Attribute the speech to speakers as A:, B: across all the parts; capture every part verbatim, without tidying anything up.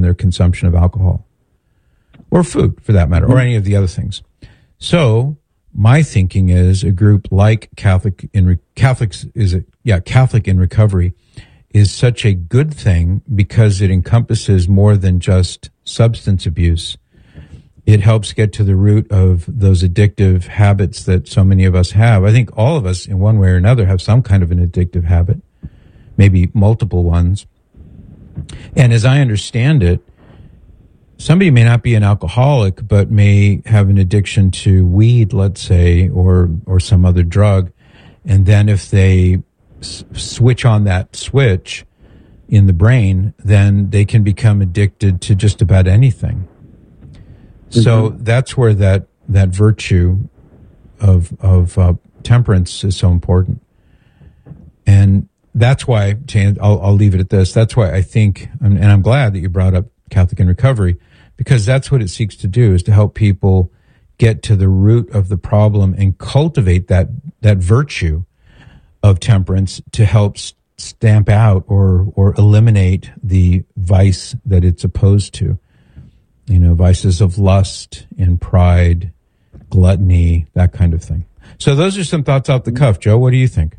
A: their consumption of alcohol or food, for that matter, or any of the other things. So my thinking is a group like Catholic in Re- Catholics is a, yeah Catholic in Recovery is such a good thing because it encompasses more than just substance abuse. It helps get to the root of those addictive habits that so many of us have. I think all of us, in one way or another, have some kind of an addictive habit, maybe multiple ones. And as I understand it, somebody may not be an alcoholic, but may have an addiction to weed, let's say, or or some other drug. And then if they s- switch on that switch in the brain, then they can become addicted to just about anything. So mm-hmm. that's where that, that virtue of of uh, temperance is so important. And that's why, I'll, I'll leave it at this, that's why I think, and I'm glad that you brought up Catholic in Recovery, because that's what it seeks to do, is to help people get to the root of the problem and cultivate that, that virtue of temperance to help stamp out or, or eliminate the vice that it's opposed to. You know, vices of lust and pride, gluttony, that kind of thing. So those are some thoughts off the cuff. Joe, what do you think?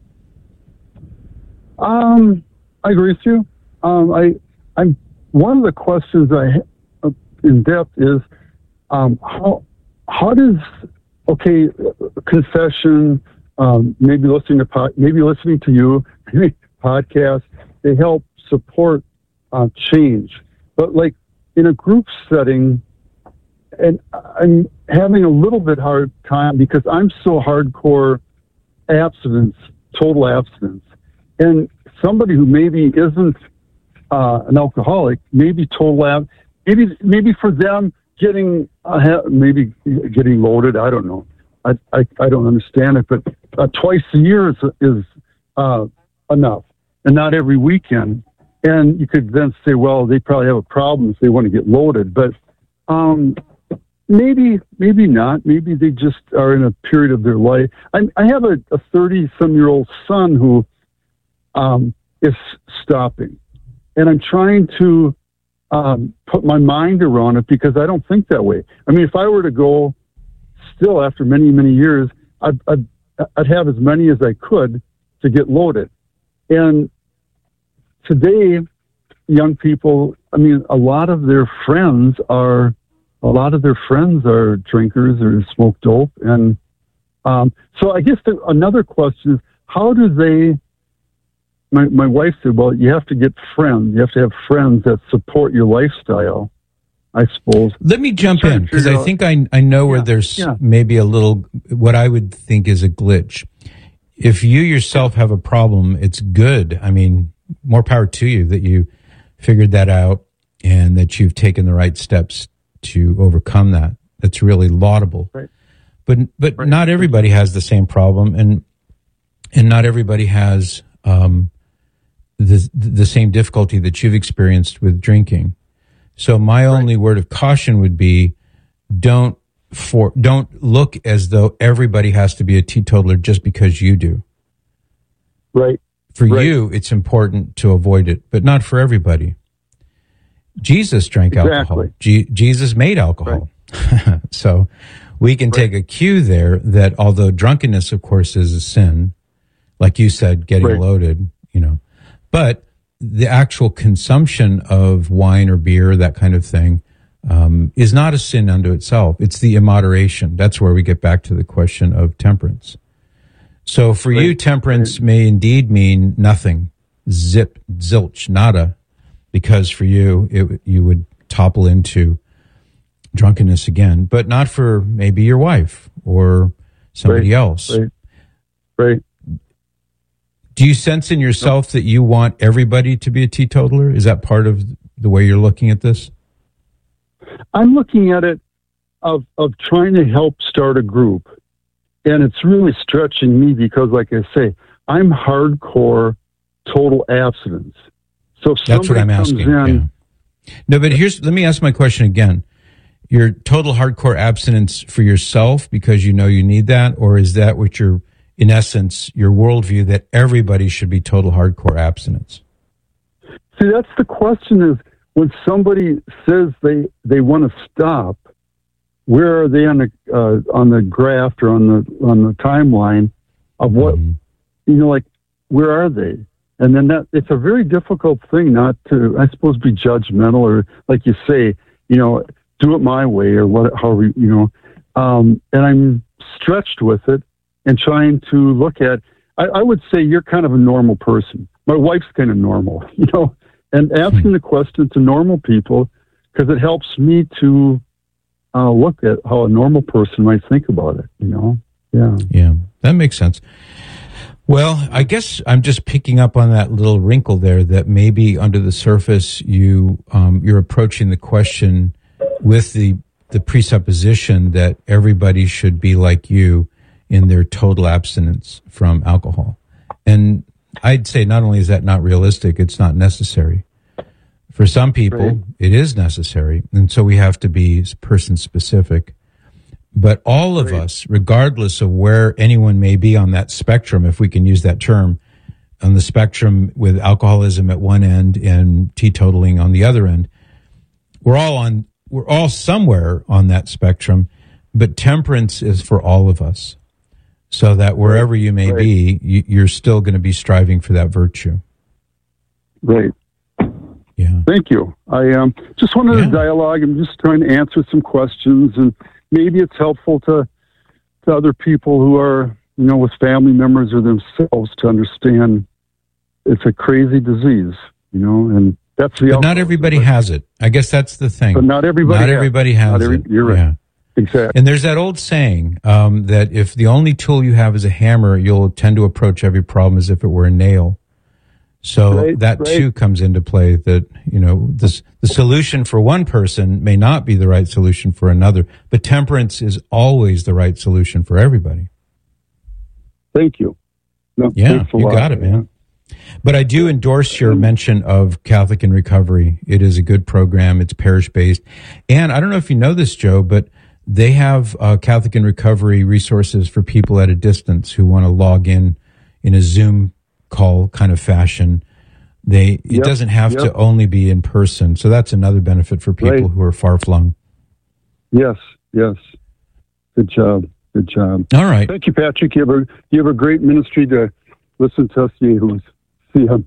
B: Um, I agree with you. Um, I, I'm, one of the questions I have in depth is, um, how, how does, okay, confession, um, maybe listening to, pod, maybe listening to you, maybe podcasts, they help support, uh, change. But like, in a group setting, and I'm having a little bit hard time because I'm so hardcore abstinence, total abstinence. And somebody who maybe isn't uh, an alcoholic, maybe total ab, maybe maybe for them getting uh, maybe getting loaded. I don't know. I I, I don't understand it, but uh, twice a year is is uh, enough, and not every weekend. And you could then say, well, they probably have a problem if they want to get loaded. But um, maybe, maybe not. Maybe they just are in a period of their life. I, I have a thirty-some-year-old son who um, is stopping. And I'm trying to um, put my mind around it because I don't think that way. I mean, if I were to go still after many, many years, I'd, I'd, I'd have as many as I could to get loaded. And today, young people, I mean, a lot of their friends are, a lot of their friends are drinkers or smoke dope. And um, so I guess the, another question is, how do they, my, my wife said, well, you have to get friends. You have to have friends that support your lifestyle, I suppose.
A: Let me jump in, because I think I, I know where yeah, there's yeah. maybe a little, what I would think is a glitch. If you yourself have a problem, it's good. I mean, more power to you that you figured that out and that you've taken the right steps to overcome that. That's really laudable.
B: Right.
A: But but right. not everybody has the same problem, and and not everybody has um, the the same difficulty that you've experienced with drinking. So my right. only word of caution would be, don't for don't look as though everybody has to be a teetotaler just because you do.
B: Right.
A: For
B: right.
A: you, it's important to avoid it, but not for everybody. Jesus drank
B: exactly.
A: alcohol. G- Jesus made alcohol. Right. So we can
B: right.
A: take a cue there that although drunkenness, of course, is a sin, like you said, getting
B: right.
A: loaded, you know, but the actual consumption of wine or beer, that kind of thing, um, is not a sin unto itself. It's the immoderation. That's where we get back to the question of temperance. So for right. you, temperance right. may indeed mean nothing, zip, zilch, nada, because for you, it, you would topple into drunkenness again, but not for maybe your wife or somebody
B: right.
A: else.
B: Right. Right.
A: Do you sense in yourself that you want everybody to be a teetotaler? Is that part of the way you're looking at this?
B: I'm looking at it of, of trying to help start a group. And it's really stretching me because, like I say, I'm hardcore total abstinence. So if
A: that's what I'm asking. In, yeah. No, but here's, let me ask my question again. You're total hardcore abstinence for yourself because you know you need that, or is that what you're, in essence, your worldview that everybody should be total hardcore abstinence?
B: See, that's the question is, when somebody says they, they want to stop, where are they on the uh, on the graph or on the on the timeline of what mm-hmm. you know? Like, where are they? And then that it's a very difficult thing not to, I suppose, be judgmental or, like you say, you know, do it my way or what, however, you know. Um, and I'm stretched with it and trying to look at, I, I would say you're kind of a normal person. My wife's kind of normal, you know, and asking the question to normal people, because it helps me to uh, look at how a normal person might think about it, you know? Yeah.
A: Yeah, that makes sense. Well, I guess I'm just picking up on that little wrinkle there that maybe under the surface you, um, you're approaching the question with the, the presupposition that everybody should be like you in their total abstinence from alcohol. And I'd say not only is that not realistic, it's not necessary. For some people, right. It is necessary. And so we have to be person specific. But all of right. us, regardless of where anyone may be on that spectrum, if we can use that term, on the spectrum with alcoholism at one end and teetotaling on the other end, we're all on, we're all somewhere on that spectrum, but temperance is for all of us. So that wherever you may right. be, you, you're still going to be striving for that virtue.
B: Right.
A: Yeah.
B: Thank you. I um, just wanted yeah. a dialogue. I'm just trying to answer some questions, and maybe it's helpful to to other people who are, you know, with family members or themselves to understand it's a crazy disease, you know, and that's the.
A: But not everybody has it. I guess that's the thing.
B: But not everybody.
A: Not
B: has
A: everybody has
B: not every,
A: it.
B: You're right.
A: Yeah.
B: Exactly.
A: And there's that old saying um, that if the only tool you have is a hammer, you'll tend to approach every problem as if it were a nail. So
B: right,
A: that
B: right.
A: too comes into play, that, you know, this, the solution for one person may not be the right solution for another, but temperance is always the right solution for everybody.
B: Thank you. No,
A: yeah, you got it, man. But I do endorse your mention of Catholic in Recovery. It is a good program. It's parish-based. And I don't know if you know this, Joe, but they have uh, Catholic in Recovery resources for people at a distance who want to log in in a Zoom call kind of fashion. They It yep, doesn't have yep. to only be in person. So that's another benefit for people right. who are far-flung.
B: Yes, yes. Good job. Good job.
A: All right.
B: Thank you, Patrick. You have a, you have a great ministry to listen to us. Who's see him.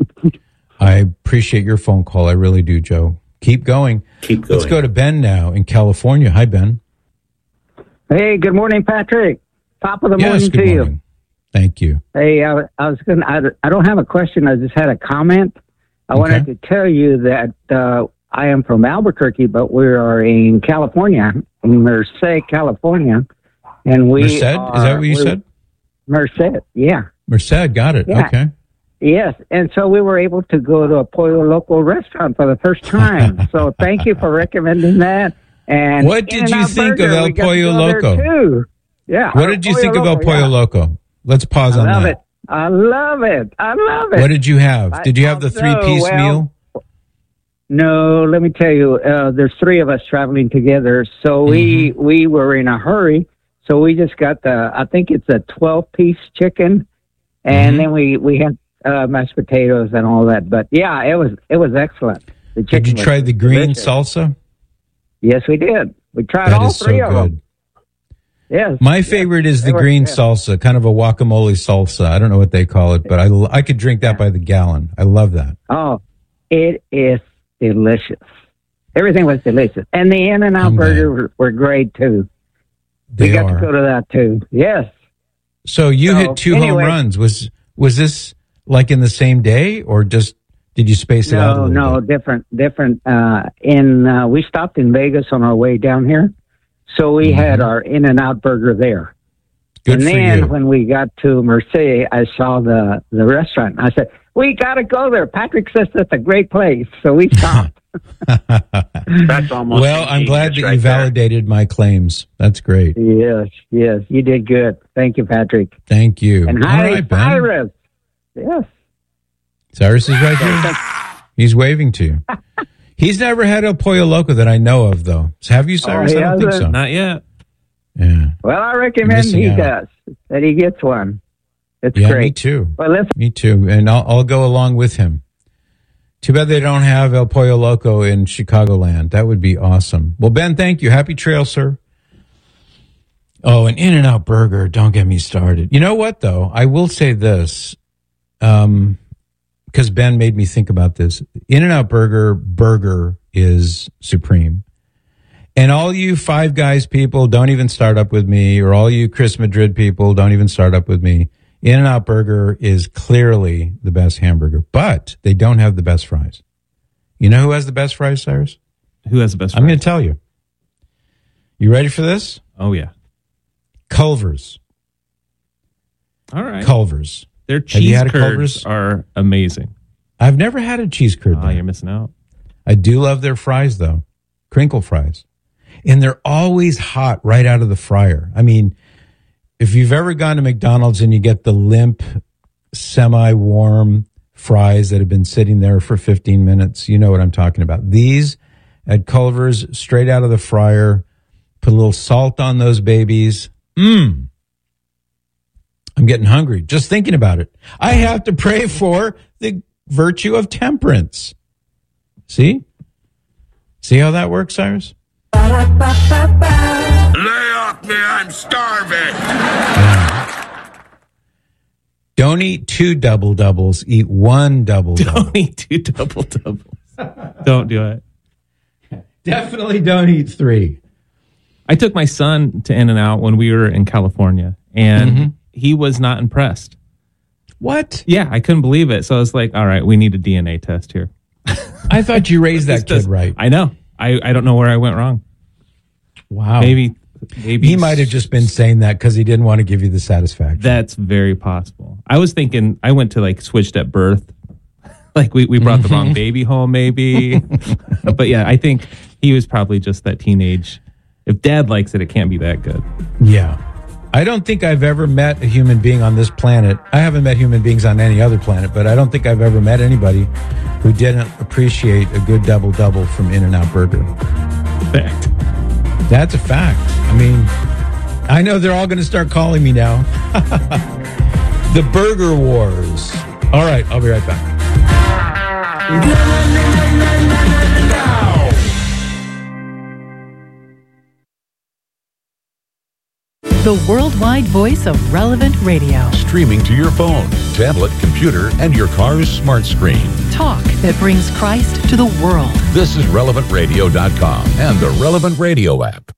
A: I appreciate your phone call. I really do, Joe. Keep going.
C: Keep going.
A: Let's go to Ben now in California. Hi, Ben.
D: Hey, good morning, Patrick. Top of the
A: yes,
D: morning
A: good
D: to
A: morning.
D: you.
A: Thank you.
D: Hey, I, I was going. I, I don't have a question. I just had a comment. I okay. wanted to tell you that uh, I am from Albuquerque, but we are in California, in Merced, California, and we.
A: Merced?
D: Are,
A: Is that what you said?
D: Merced. Yeah.
A: Merced. Got it.
D: Yeah.
A: Okay.
D: Yes, and so we were able to go to a Pollo Loco restaurant for the first time. So thank you for recommending that. And
A: what did you think
D: Burger,
A: of El Pollo Loco?
D: Too. Yeah.
A: What did you
D: Pollo
A: think
D: Loco,
A: of El Pollo
D: yeah.
A: Loco? Let's pause
D: I
A: on
D: love
A: that.
D: It. I love it. I love it.
A: What did you have? Did you have the three-piece
D: well,
A: meal?
D: No, let me tell you. Uh, there's three of us traveling together, so we mm-hmm. we were in a hurry. So we just got the. I think it's a twelve-piece chicken, and mm-hmm. then we we had uh, mashed potatoes and all that. But yeah, it was it was excellent. The
A: did you try the green
D: delicious.
A: salsa?
D: Yes, we did. We tried
A: that
D: all
A: is
D: three
A: so
D: of
A: good.
D: them. Yes.
A: My favorite
D: yes.
A: is the
D: were,
A: green
D: yeah.
A: salsa, kind of a guacamole salsa. I don't know what they call it, but I, I could drink that by the gallon. I love that.
D: Oh, it is delicious. Everything was delicious. And the In-N-Out burger were, were great, too.
A: They
D: we got
A: are.
D: to go to that, too. Yes.
A: So you
D: so,
A: hit two
D: anyway,
A: home runs. Was was this like in the same day, or just did you space it
D: no,
A: out a little
D: No,
A: bit?
D: different. different. Uh, in uh, we stopped in Vegas on our way down here. So we mm-hmm. had our In-N-Out burger there.
A: Good
D: and
A: for
D: then
A: you.
D: when we got to Merced, I saw the, the restaurant. I said, we got to go there. Patrick says that's a great place. So we stopped.
C: That's almost
A: well, I'm glad that
C: right
A: you validated
C: there.
A: my claims. That's great.
D: Yes, yes. You did good. Thank you, Patrick.
A: Thank you.
D: And
A: All
D: hi,
A: right, Ben.
D: Cyrus. Yes.
A: Cyrus is right here. He's waving to you. He's never had El Pollo Loco that I know of, though. Have you, Cyrus?
D: Oh,
A: I don't think so.
C: Not yet.
A: Yeah.
D: Well, I recommend he
A: out.
D: does, that he gets one. It's
A: yeah,
D: great.
A: me too.
D: Well, listen.
A: Me too. And I'll, I'll go along with him. Too bad they don't have El Pollo Loco in Chicagoland. That would be awesome. Well, Ben, thank you. Happy trail, sir. Oh, an In-N-Out burger. Don't get me started. You know what, though? I will say this, um, because Ben made me think about this. In-N-Out burger burger is supreme. And all you Five Guys people, don't even start up with me, or all you Chris Madrid people, don't even start up with me. In-N-Out burger is clearly the best hamburger, but they don't have the best fries. You know who has the best fries, Cyrus?
E: Who has the best fries?
A: I'm going to tell you. You ready for this?
E: Oh, yeah.
A: Culver's.
E: All right.
A: Culver's.
E: Their cheese curds are amazing.
A: I've never had a cheese curd.
E: Oh, you're missing out.
A: I do love their fries, though. Crinkle fries. And they're always hot right out of the fryer. I mean, if you've ever gone to McDonald's and you get the limp, semi-warm fries that have been sitting there for fifteen minutes, you know what I'm talking about. These at Culver's, straight out of the fryer, put a little salt on those babies. Mmm. I'm getting hungry just thinking about it. I have to pray for the virtue of temperance. See? See how that works, Cyrus?
F: Lay off me, I'm starving.
A: Don't eat two double doubles, eat one double double.
E: Don't eat two double doubles. Don't do it.
A: Definitely don't eat three.
E: I took my son to In-N-Out when we were in California, and mm-hmm. he was not impressed.
A: What?
E: Yeah, I couldn't believe it. So I was like, all right, we need a D N A test here.
A: I thought you raised that kid
E: does,
A: right.
E: I know. I, I don't know where I went wrong.
A: Wow.
E: Maybe maybe
A: he might have just been saying that because he didn't want to give you the satisfaction.
E: That's very possible. I was thinking I went to like switched at birth. Like we, we brought the wrong baby home maybe. But yeah, I think he was probably just that teenage. If dad likes it, it can't be that good.
A: Yeah. I don't think I've ever met a human being on this planet. I haven't met human beings on any other planet, but I don't think I've ever met anybody who didn't appreciate a good double-double from In-N-Out Burger.
E: Fact.
A: That's a fact. I mean, I know they're all going to start calling me now. The Burger Wars. All right, I'll be right back.
G: The worldwide voice of Relevant Radio.
H: Streaming to your phone, tablet, computer, and your car's smart screen.
G: Talk that brings Christ to the world.
H: This is relevant radio dot com and the Relevant Radio app.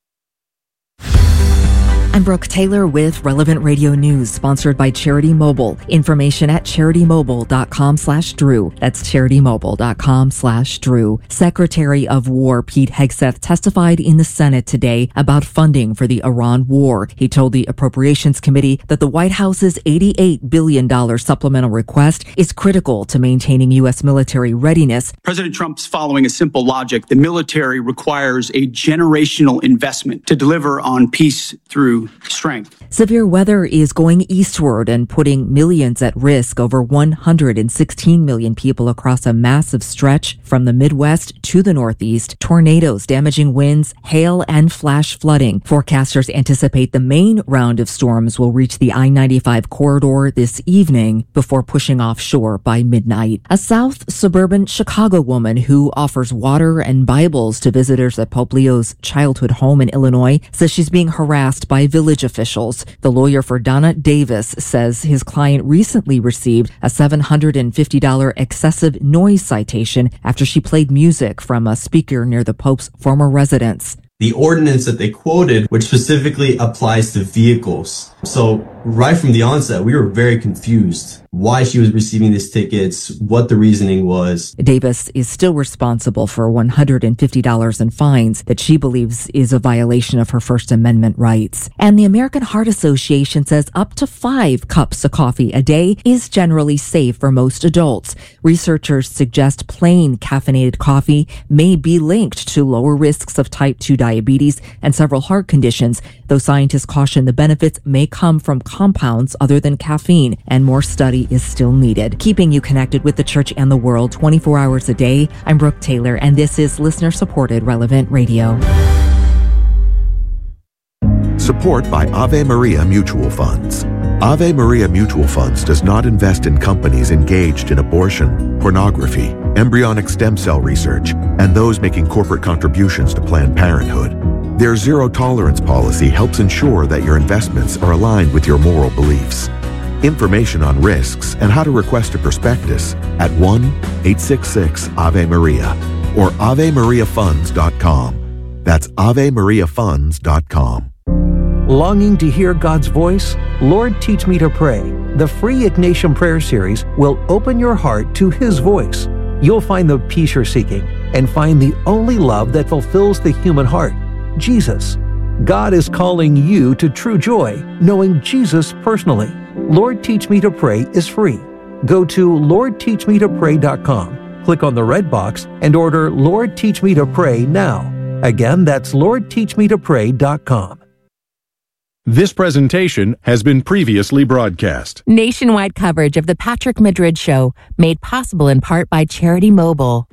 I: I'm Brooke Taylor with Relevant Radio News, sponsored by Charity Mobile. Information at charity-mobile.com slash Drew. That's charity-mobile.com slash Drew. Secretary of War Pete Hegseth testified in the Senate today about funding for the Iran war. He told the Appropriations Committee that the White House's eighty-eight billion dollars supplemental request is critical to maintaining U S military readiness.
J: President Trump's following a simple logic. The military requires a generational investment to deliver on peace through strength.
I: Severe weather is going eastward and putting millions at risk. Over one hundred sixteen million people across a massive stretch from the Midwest to the Northeast. Tornadoes, damaging winds, hail, and flash flooding. Forecasters anticipate the main round of storms will reach the I ninety-five corridor this evening before pushing offshore by midnight. A South suburban Chicago woman who offers water and Bibles to visitors at Pope Leo's childhood home in Illinois says she's being harassed by village officials. The lawyer for Donna Davis says his client recently received a seven hundred fifty dollars excessive noise citation after she played music from a speaker near the Pope's former residence.
K: The ordinance that they quoted, which specifically applies to vehicles. So right from the onset, we were very confused why she was receiving these tickets, what the reasoning was.
I: Davis is still responsible for one hundred fifty dollars in fines that she believes is a violation of her First Amendment rights. And the American Heart Association says up to five cups of coffee a day is generally safe for most adults. Researchers suggest plain caffeinated coffee may be linked to lower risks of type two diabetes and several heart conditions, though scientists caution the benefits may come from compounds other than caffeine, and more study is still needed. Keeping you connected with the church and the world twenty-four hours a day, I'm Brooke Taylor, and this is listener-supported Relevant Radio.
L: Support by Ave Maria Mutual Funds. Ave Maria Mutual Funds does not invest in companies engaged in abortion, pornography, embryonic stem cell research, and those making corporate contributions to Planned Parenthood. Their zero-tolerance policy helps ensure that your investments are aligned with your moral beliefs. Information on risks and how to request a prospectus at one eight six six Ave Maria or ave maria funds dot com. That's ave maria funds dot com.
M: Longing to hear God's voice? Lord, Teach Me to Pray. The free Ignatian Prayer Series will open your heart to His voice. You'll find the peace you're seeking and find the only love that fulfills the human heart, Jesus. God is calling you to true joy, knowing Jesus personally. Lord, Teach Me to Pray is free. Go to lord teach me to pray dot com, click on the red box, and order Lord, Teach Me to Pray now. Again, that's lord teach me to pray dot com.
N: This presentation has been previously broadcast.
O: Nationwide coverage of The Patrick Madrid Show, made possible in part by Charity Mobile.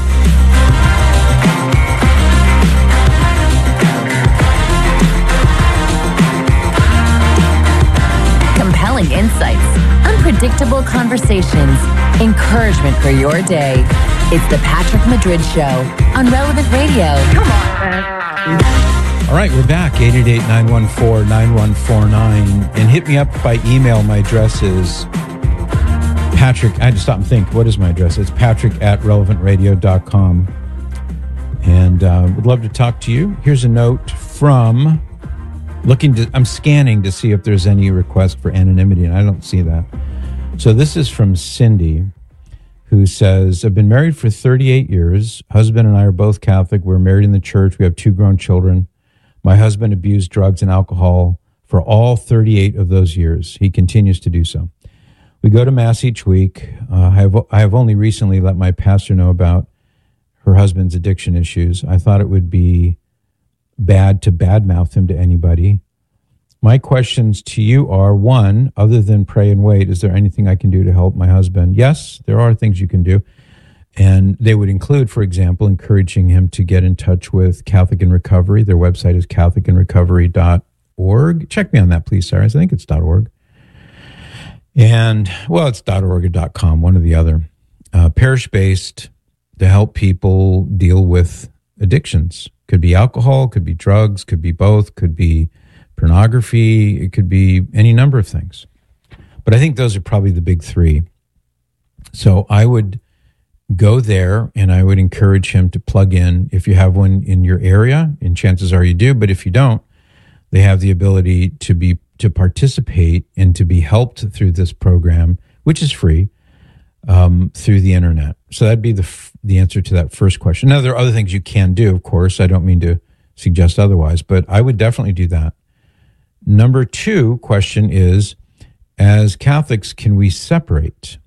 O: Compelling insights, unpredictable conversations, encouragement for your day. It's The Patrick Madrid Show on Relevant Radio. Come on, man.
A: All right, we're back. eight eight eight, nine one four, nine one four nine. And hit me up by email. My address is Patrick. I had to stop and think. What is my address? It's patrick at relevant radio dot com. And uh, would love to talk to you. Here's a note from looking to, I'm scanning to see if there's any request for anonymity, and I don't see that. So this is from Cindy, who says, I've been married for thirty-eight years. Husband and I are both Catholic. We're married in the church. We have two grown children. My husband abused drugs and alcohol for all thirty-eight of those years. He continues to do so. We go to Mass each week. Uh, I have I have only recently let my pastor know about her husband's addiction issues. I thought it would be bad to badmouth him to anybody. My questions to you are, one, other than pray and wait, is there anything I can do to help my husband? Yes, there are things you can do. And they would include, for example, encouraging him to get in touch with Catholic in Recovery. Their website is catholic in recovery dot org. Check me on that, please, Sarah. I think it's .org. And, well, it's .org or .com, one or the other. Uh, parish-based to help people deal with addictions. Could be alcohol, could be drugs, could be both, could be pornography, it could be any number of things. But I think those are probably the big three. So I would go there and I would encourage him to plug in if you have one in your area, and chances are you do, but if you don't, they have the ability to be to participate and to be helped through this program, which is free, um, through the internet. So that'd be the f- the answer to that first question. Now, there are other things you can do, of course. I don't mean to suggest otherwise, but I would definitely do that. Number two question is, as Catholics, can we separate?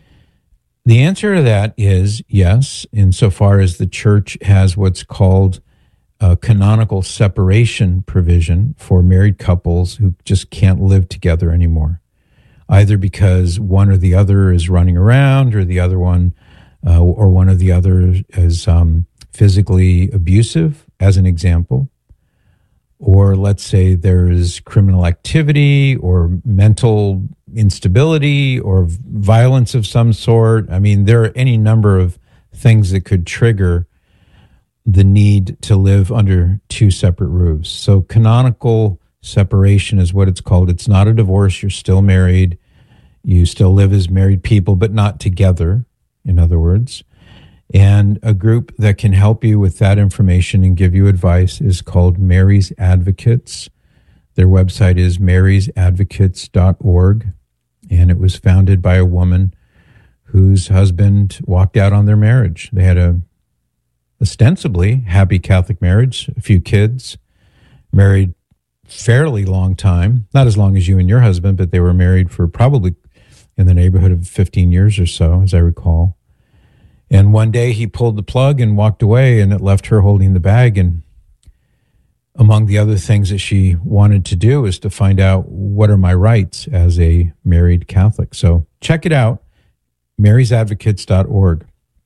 A: The answer to that is yes, insofar as the church has what's called a canonical separation provision for married couples who just can't live together anymore, either because one or the other is running around, or the other one, uh, or one or the other is um, physically abusive, as an example. Or let's say there's criminal activity or mental instability or violence of some sort. I mean, there are any number of things that could trigger the need to live under two separate roofs. So canonical separation is what it's called. It's not a divorce. You're still married. You still live as married people, but not together, in other words. And a group that can help you with that information and give you advice is called Mary's Advocates. Their website is marys advocates dot org, and it was founded by a woman whose husband walked out on their marriage. They had a ostensibly happy Catholic marriage, a few kids, married fairly long time, not as long as you and your husband, but they were married for probably in the neighborhood of fifteen years or so, as I recall. And one day he pulled the plug and walked away, and it left her holding the bag. And among the other things that she wanted to do is to find out, what are my rights as a married Catholic? So check it out, marys advocates dot org.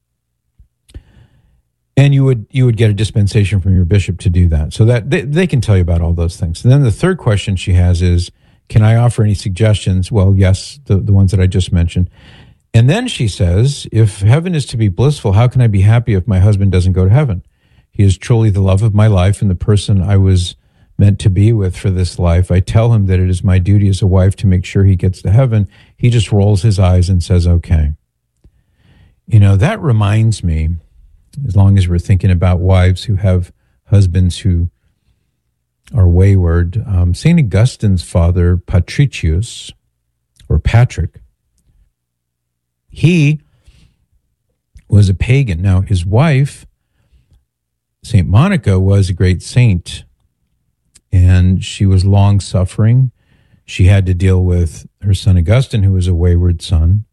A: And you would you would get a dispensation from your bishop to do that. So that they, they can tell you about all those things. And then the third question she has is, Can I offer any suggestions? Well, yes, the, the ones that I just mentioned. And then she says, if heaven is to be blissful, how can I be happy if my husband doesn't go to heaven? He is truly the love of my life and the person I was meant to be with for this life. I tell him that it is my duty as a wife to make sure he gets to heaven. He just rolls his eyes and says, okay. You know, that reminds me, as long as we're thinking about wives who have husbands who are wayward, um, Saint Augustine's father, Patricius, or Patrick, he was a pagan. Now, his wife, Saint Monica, was a great saint, and she was long-suffering. She had to deal with her son Augustine, who was a wayward son.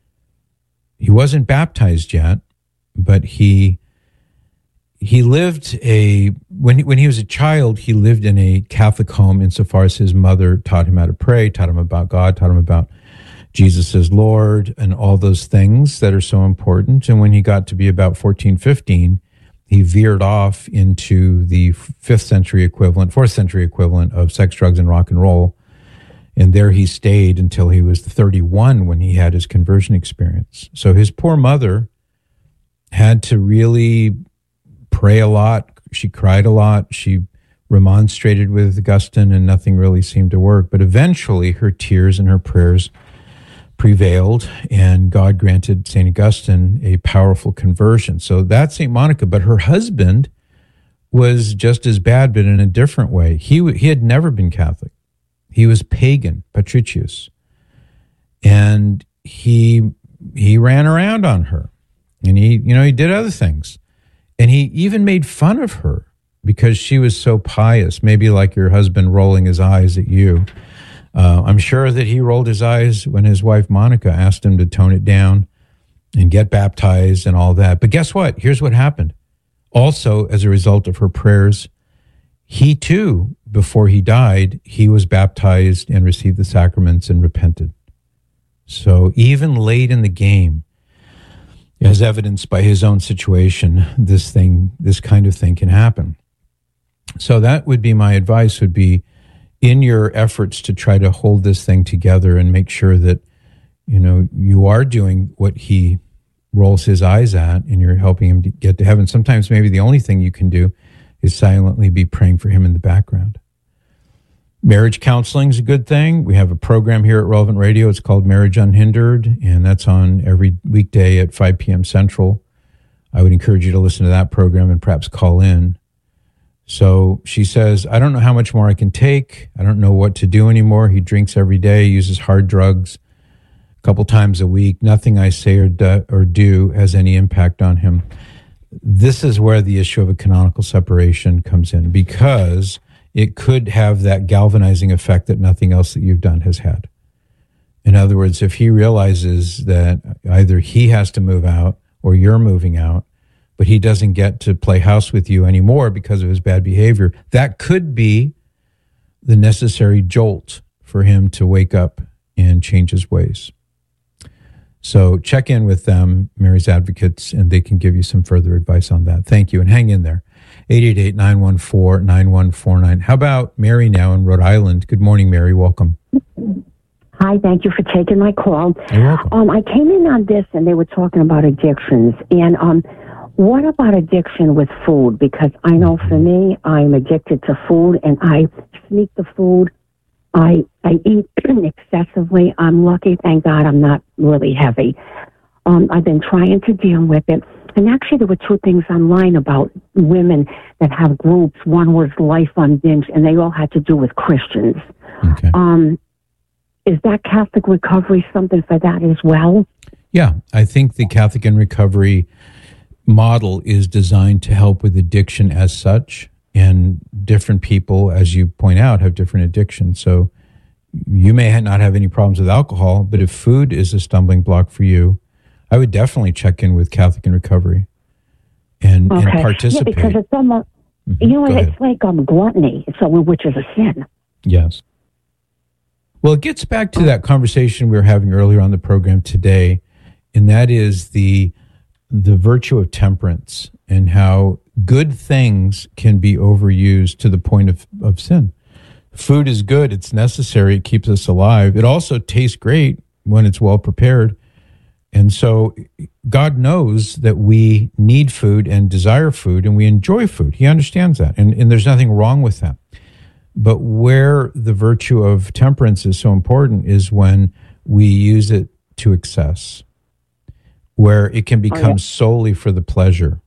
A: He wasn't baptized yet, but he he lived a when when he was a child, he lived in a Catholic home insofar as his mother taught him how to pray, taught him about God, taught him about Jesus as Lord and all those things that are so important. And when he got to be about fourteen, fifteen, he veered off into the fifth century equivalent, fourth century equivalent of sex, drugs, and rock and roll. And there he stayed until he was thirty-one when he had his conversion experience. So his poor mother had to really pray a lot. She cried a lot. She remonstrated with Augustine and nothing really seemed to work. But eventually her tears and her prayers prevailed and God granted Saint Augustine a powerful conversion. So that's Saint Monica. But her husband was just as bad, but in a different way. He, he had never been Catholic. He was pagan, Patricius, and he he ran around on her, and he you know he did other things, and he even made fun of her because she was so pious. Maybe like your husband rolling his eyes at you. Uh, I'm sure that he rolled his eyes when his wife Monica asked him to tone it down and get baptized and all that. But guess what? Here's what happened. Also, as a result of her prayers, he too, before he died, he was baptized and received the sacraments and repented. So even late in the game, as evidenced by his own situation, this thing, this kind of thing can happen. So that would be my advice, would be in your efforts to try to hold this thing together and make sure that, you know, you are doing what he rolls his eyes at and you're helping him to get to heaven. Sometimes maybe the only thing you can do is silently be praying for him in the background. Marriage counseling is a good thing. We have a program here at Relevant Radio. It's called Marriage Unhindered, and that's on every weekday at five p.m. Central. I would encourage you to listen to that program and perhaps call in. So she says, I don't know how much more I can take. I don't know what to do anymore. He drinks every day, uses hard drugs a couple times a week. Nothing I say or do, or do has any impact on him. This is where the issue of a canonical separation comes in, because it could have that galvanizing effect that nothing else that you've done has had. In other words, if he realizes that either he has to move out or you're moving out, but he doesn't get to play house with you anymore because of his bad behavior, that could be the necessary jolt for him to wake up and change his ways. So check in with them, Mary's Advocates, and they can give you some further advice on that. Thank you, and hang in there. eight eight eight, nine one four, nine one four nine. How about Mary now in Rhode Island? Good morning, Mary. Welcome.
P: Hi, thank you for taking my call.
A: You're welcome.
P: Um, I came in on this, and they were talking about addictions. And um, what about addiction with food? Because I know for me, I'm addicted to food, and I sneak the food. I I eat excessively. I'm lucky, thank God, I'm not really heavy. Um, I've been trying to deal with it. And actually, there were two things online about women that have groups. One was Life on Binge, and they all had to do with Christians.
A: Okay.
P: Um, is that Catholic Recovery something for that as well?
A: Yeah, I think the Catholic in Recovery model is designed to help with addiction as such. And different people, as you point out, have different addictions. So you may not have any problems with alcohol, but if food is a stumbling block for you, I would definitely check in with Catholic in Recovery and,
P: okay.
A: and participate.
P: Yeah, because it's almost, mm-hmm. you know,
A: Go
P: it's
A: ahead.
P: like um, gluttony, so which is a sin.
A: Yes. Well, it gets back to that conversation we were having earlier on the program today, and that is the the virtue of temperance and how good things can be overused to the point of, of sin. Food is good. It's necessary. It keeps us alive. It also tastes great when it's well prepared. And so God knows that we need food and desire food and we enjoy food. He understands that. And, and there's nothing wrong with that. But where the virtue of temperance is so important is when we use it to excess, where it can become oh, yeah. solely for the pleasure,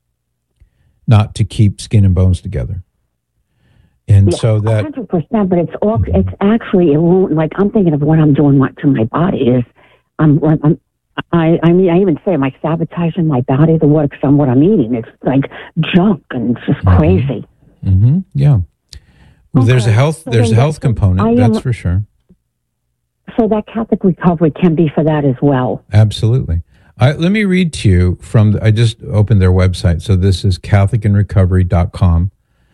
A: not to keep skin and bones together. And
P: yeah,
A: so that
P: one hundred percent, but it's all, it's actually, it won't, like, I'm thinking of what I'm doing what, to my body is, I'm, I'm, I, I mean, I even say, am I sabotaging my body, the what, because I'm what I'm eating? It's like junk and it's just crazy.
A: Mm-hmm. Yeah. Well,
P: okay.
A: there's a health,
P: so
A: there's a health component,
P: am,
A: that's for sure.
P: So that Catholic recovery can be for that as well.
A: Absolutely. I, let me read to you from, the, I just opened their website. So this is Catholic in Recovery dot com.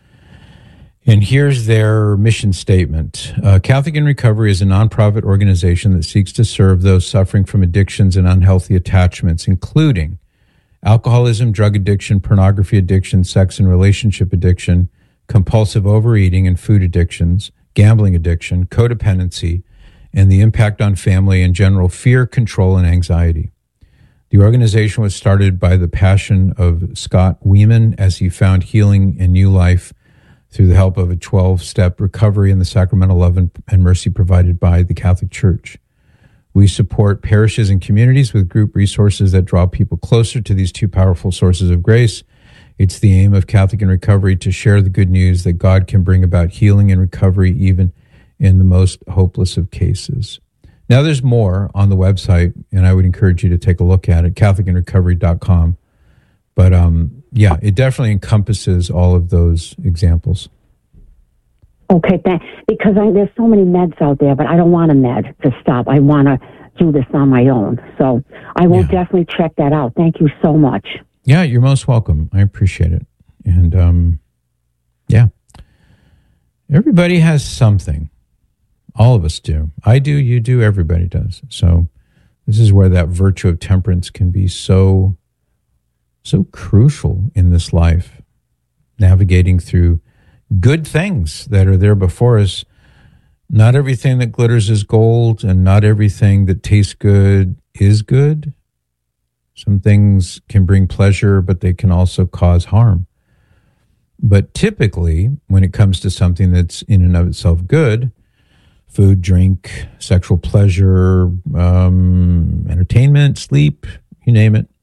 A: And here's their mission statement. Uh, Catholic in Recovery is a nonprofit organization that seeks to serve those suffering from addictions and unhealthy attachments, including alcoholism, drug addiction, pornography addiction, sex and relationship addiction, compulsive overeating and food addictions, gambling addiction, codependency, and the impact on family and general fear, control, and anxiety. The organization was started by the passion of Scott Weeman as he found healing and new life through the help of a twelve-step recovery in the sacramental love and, and mercy provided by the Catholic Church. We support parishes and communities with group resources that draw people closer to these two powerful sources of grace. It's the aim of Catholic in Recovery to share the good news that God can bring about healing and recovery even in the most hopeless of cases. Now, there's more on the website, and I would encourage you to take a look at it, Catholic in Recovery dot com. But, um, yeah, it definitely encompasses all of those examples.
P: Okay, th- because I, there's so many meds out there, but I don't want a med to stop. I want to do this on my own. So I will yeah. definitely check that out. Thank you so much.
A: Yeah, you're most welcome. I appreciate it. And, um, yeah, everybody has something. All of us do. I do, you do, everybody does. So this is where that virtue of temperance can be so, so crucial in this life, navigating through good things that are there before us. Not everything that glitters is gold, and not everything that tastes good is good. Some things can bring pleasure, but they can also cause harm. But typically, when it comes to something that's in and of itself good, food, drink, sexual pleasure, um, entertainment, sleep, you name it,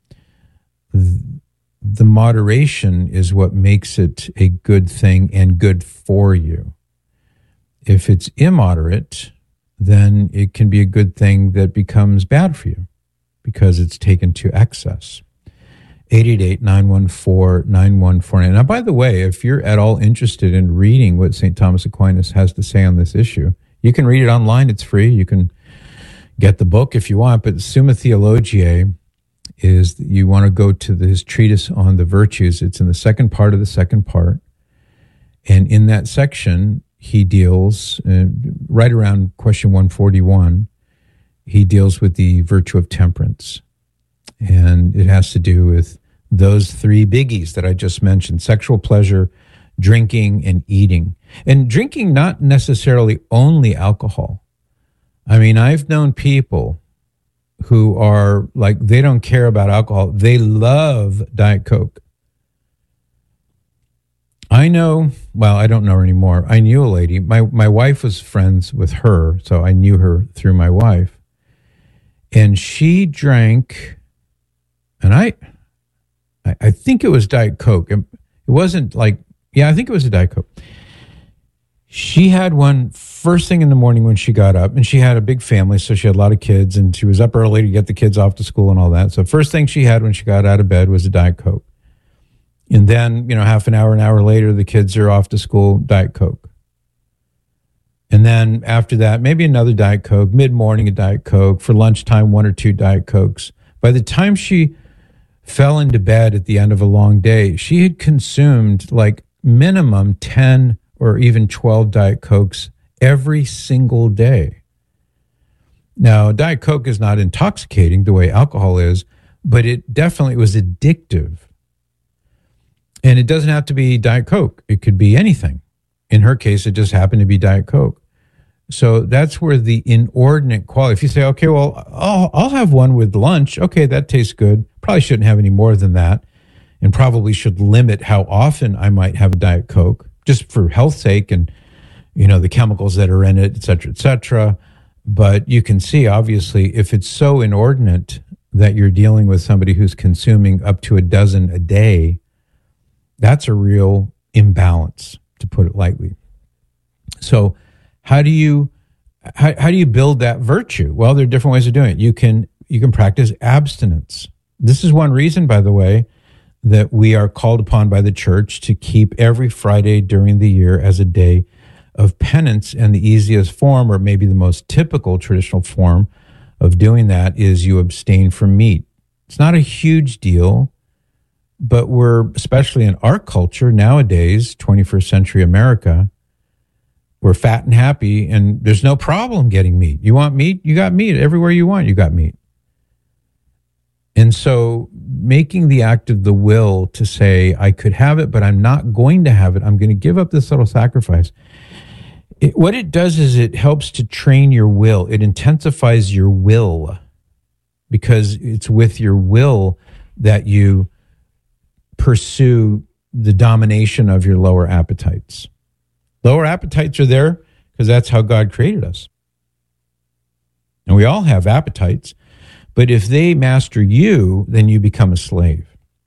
A: the moderation is what makes it a good thing and good for you. If it's immoderate, then it can be a good thing that becomes bad for you because it's taken to excess. eight eight eight, nine one four, nine one four nine. Now, by the way, if you're at all interested in reading what Saint Thomas Aquinas has to say on this issue, you can read it online. It's free. You can get the book if you want, but Summa Theologiae is, you want to go to the, his treatise on the virtues. It's in the second part of the second part. And in that section, he deals, uh, right around question one forty-one, he deals with the virtue of temperance. And it has to do with those three biggies that I just mentioned: sexual pleasure, drinking, and eating. And drinking, not necessarily only alcohol. I mean, I've known people who are like, they don't care about alcohol. They love Diet Coke. I know, well, I don't know her anymore. I knew a lady. My, my wife was friends with her, so I knew her through my wife. And she drank, and I, I, I think it was Diet Coke. It wasn't like, yeah, I think it was a Diet Coke. She had one first thing in the morning when she got up, and she had a big family, so she had a lot of kids, and she was up early to get the kids off to school and all that. So first thing she had when she got out of bed was a Diet Coke. And then, you know, half an hour, an hour later, the kids are off to school, Diet Coke. And then after that, maybe another Diet Coke, mid-morning a Diet Coke, for lunchtime, one or two Diet Cokes. By the time she fell into bed at the end of a long day, she had consumed like minimum ten or even twelve Diet Cokes every single day. Now, Diet Coke is not intoxicating the way alcohol is, but it definitely was addictive. And it doesn't have to be Diet Coke. It could be anything. In her case, it just happened to be Diet Coke. So that's where the inordinate quality, if you say, okay, well, I'll, I'll have one with lunch. Okay, that tastes good. Probably shouldn't have any more than that, and probably should limit how often I might have a Diet Coke, just for health's sake and, you know, the chemicals that are in it, et cetera, et cetera. But you can see, obviously, if it's so inordinate that you're dealing with somebody who's consuming up to a dozen a day, that's a real imbalance, to put it lightly. So how do you how, how do you build that virtue? Well, there are different ways of doing it. You can you can practice abstinence. This is one reason, by the way, that we are called upon by the church to keep every Friday during the year as a day of penance. And the easiest form, or maybe the most typical traditional form of doing that, is you abstain from meat. It's not a huge deal, but we're, especially in our culture nowadays, twenty-first century America, we're fat and happy, and there's no problem getting meat. You want meat? You got meat. Everywhere you want, you got meat. And so making the act of the will to say, I could have it, but I'm not going to have it. I'm going to give up this little sacrifice. It, what it does is it helps to train your will. It intensifies your will, because it's with your will that you pursue the domination of your lower appetites. Lower appetites are there because that's how God created us. And we all have appetites, but if they master you, then you become a slave.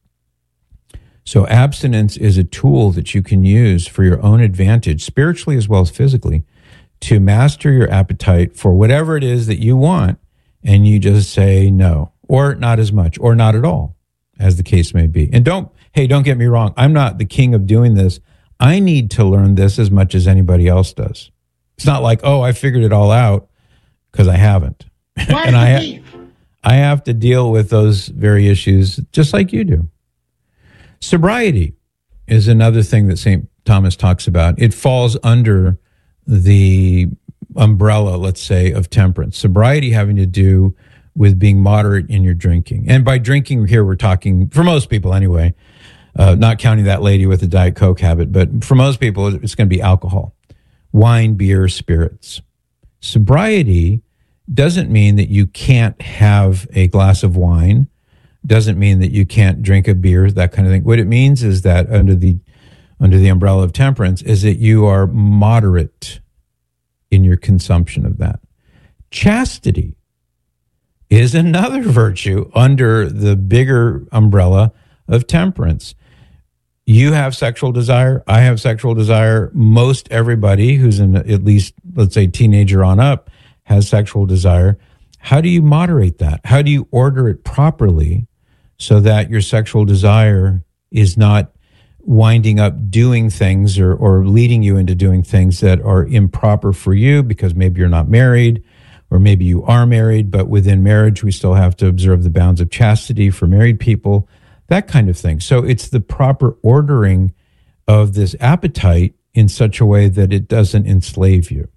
A: So abstinence is a tool that you can use for your own advantage, spiritually as well as physically, to master your appetite for whatever it is that you want, and you just say no, or not as much, or not at all, as the case may be. And don't, hey, don't get me wrong, I'm not the king of doing this. I need to learn this as much as anybody else does. It's not like, oh, I figured it all out, because I haven't. And I, ha- I have to deal with those very issues just like you do. Sobriety is another thing that Saint Thomas talks about. It falls under the umbrella, let's say, of temperance. Sobriety having to do with being moderate in your drinking. And by drinking here, we're talking, for most people anyway, uh, not counting that lady with the Diet Coke habit, but for most people, it's going to be alcohol, wine, beer, spirits. Sobriety doesn't mean that you can't have a glass of wine, doesn't mean that you can't drink a beer, that kind of thing. What it means is that under the under the umbrella of temperance is that you are moderate in your consumption of that. Chastity is another virtue under the bigger umbrella of temperance. You have sexual desire. I have sexual desire. Most everybody who's in at least, let's say, teenager on up has sexual desire. How do you moderate that? How do you order it properly so that your sexual desire is not winding up doing things or, or leading you into doing things that are improper for you because maybe you're not married, or maybe you are married, but within marriage, we still have to observe the bounds of chastity for married people, that kind of thing. So it's the proper ordering of this appetite in such a way that it doesn't enslave you.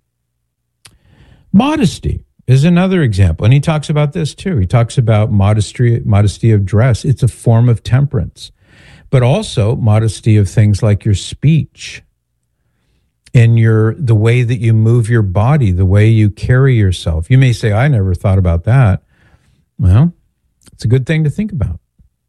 A: Modesty is another example. And he talks about this too. He talks about modesty, modesty of dress. It's a form of temperance, but also modesty of things like your speech and your, the way that you move your body, the way you carry yourself. You may say, I never thought about that. Well, it's a good thing to think about.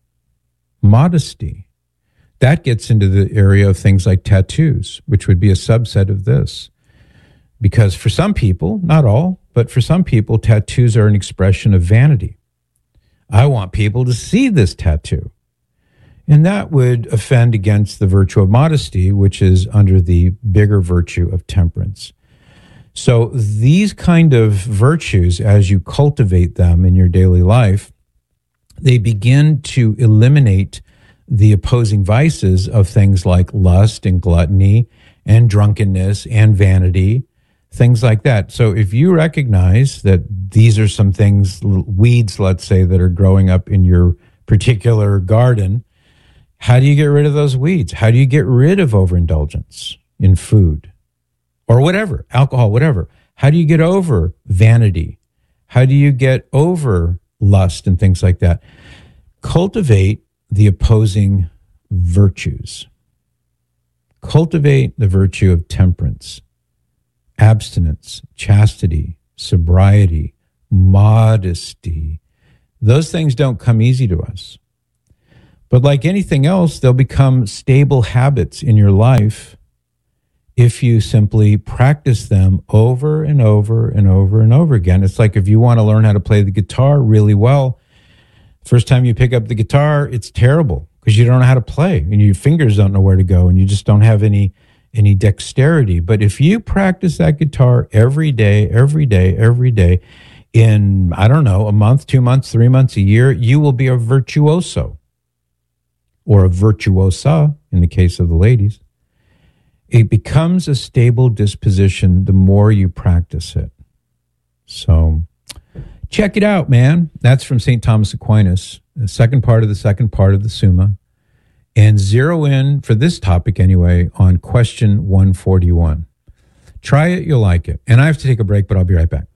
A: Modesty. That gets into the area of things like tattoos, which would be a subset of this. Because for some people, not all, but for some people, tattoos are an expression of vanity. I want people to see this tattoo. And that would offend against the virtue of modesty, which is under the bigger virtue of temperance. So these kind of virtues, as you cultivate them in your daily life, they begin to eliminate the opposing vices of things like lust and gluttony and drunkenness and vanity, things like that. So if you recognize that these are some things, weeds, let's say, that are growing up in your particular garden, how do you get rid of those weeds? How do you get rid of overindulgence in food or whatever, alcohol, whatever? How do you get over vanity? How do you get over lust and things like that? Cultivate the opposing virtues. Cultivate cultivate the virtue of temperance, abstinence, chastity, sobriety, modesty. Those things don't come easy to us. But like anything else, they'll become stable habits in your life if you simply practice them over and over and over and over again. It's like if you want to learn how to play the guitar really well, first time you pick up the guitar, it's terrible because you don't know how to play and your fingers don't know where to go and you just don't have any any dexterity. But if you practice that guitar every day, every day, every day, in, I don't know, a month, two months, three months, a year, you will be a virtuoso or a virtuosa in the case of the ladies. It becomes a stable disposition the more you practice it. So check it out, man. That's from Saint Thomas Aquinas, the second part of the second part of the Summa. And zero in, for this topic anyway, on question one forty-one. Try it, you'll like it. And I have to take a break, but I'll be right back.